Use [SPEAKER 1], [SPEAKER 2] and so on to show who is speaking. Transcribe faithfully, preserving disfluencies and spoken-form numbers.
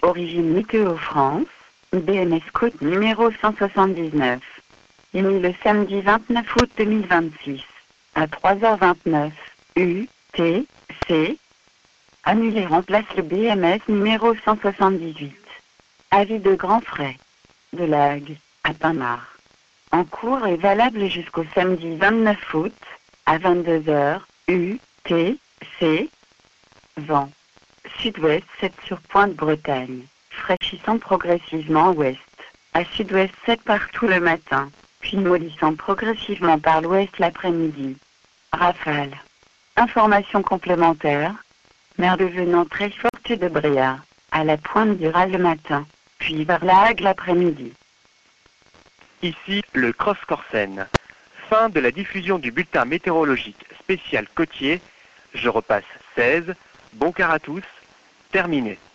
[SPEAKER 1] Origine Météo France, B M S Côte numéro cent soixante-dix-neuf. Émis le samedi vingt-neuf août deux mille vingt-six, à trois heures vingt-neuf, U, T, C. Annulé remplace le B M S numéro cent soixante-dix-huit. Avis de grands frais. De Lague, à Pinard. En cours et valable jusqu'au samedi vingt-neuf août, à vingt-deux heures, U, T, C. Vent. Sud-ouest sept sur Pointe-Bretagne, fraîchissant progressivement ouest, à sud-ouest sept partout le matin, puis mollissant progressivement par l'ouest l'après-midi. Rafale. Information complémentaire. Mer devenant très forte de Bréa, à la Pointe du Raz le matin, puis vers la Hague l'après-midi.
[SPEAKER 2] Ici le Cross-Corsen. Fin de la diffusion du bulletin météorologique spécial côtier. Je repasse seize. Bon quart à tous. Terminé.